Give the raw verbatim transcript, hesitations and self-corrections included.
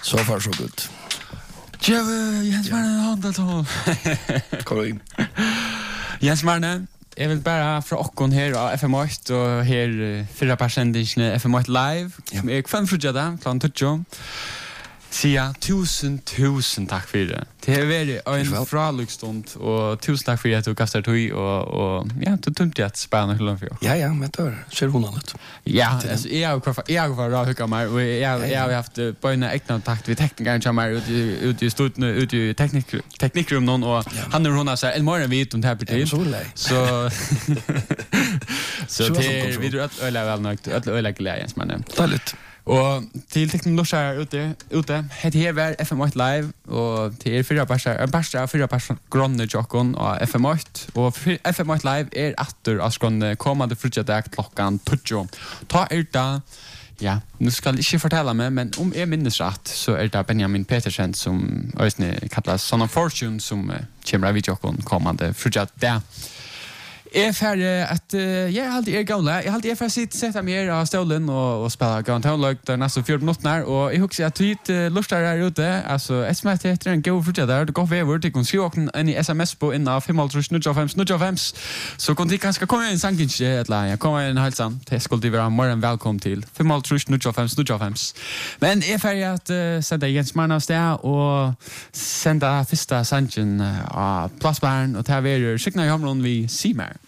So far so good. Tjeve, Jens Marne, hånda to. Kom in. Jens Marne, jeg vil bare fra okkon her av F M åtta og her fyrra persendisene F M åtta Live, som er kvann frutja da, klan tutjo. Sia, tusen, tusen takk for det. Det har vært en fralukstund, og tusen takk for at du kastar tog, og, og ja, du tømte at spæna til den for. Ja, ja, men det ser vonandet. Ja, altså, jeg har vært rar hukka meg, og jeg har haft bøyna ekna takt ved teknikeren som er ute i studene, ute i teknikkrummen, og han og hun har sagt, en morgen vet om det her blir til. Så lei. Så, så til, vi tror at øyla er vel nok, at øyla er glede, Jens Marne. Det er litt. Og til teknologer ute, ute, hette her var F M åtta Live, og til er fyra parser, en parser av fyra parser grunne jokken av F M åtta, og F M åtta Live er atter av skrunne kommande frutjadag klokkan tutjo. Ta er da, ja, nu skal jeg ikke fortelle meg, men om jeg minnes rett, så er det Benjamin Petersen som øyne kalles Son of Fortune, som uh, kommer av videokken kommande frutjadag. Jeg er ferdig at uh, jeg er alltid er gamle. Jeg er alltid er ferdig å sette meg av stålen og, og spille garantonløg der nesten fjorten minutter. Og jeg husker at du gitt uh, lustar her ute. Altså, S M S heter en god fortsatt der. Det går vever. Du kan skrive åkken inn i S M S på inn av fem null null fem null fem. Så kan de kanskje komme inn sanginskje et eller annet. Jeg kommer inn halsen. Det skulle de være mer enn velkommen til. fem null null fem null fem. Men jeg er ferdig at uh, sende Jens Marne av sted og sende første sangen uh, av Plassbæren. Og til å være skikna i hamlen vi sier mer.